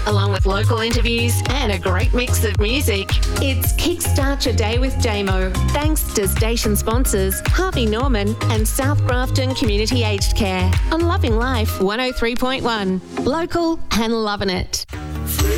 along with local interviews and a great mix of music. It's Kickstart Your Day with Damo, thanks to station sponsors Harvey Norman and South Grafton Community Aged Care on Loving Life 103.1. Local and loving it.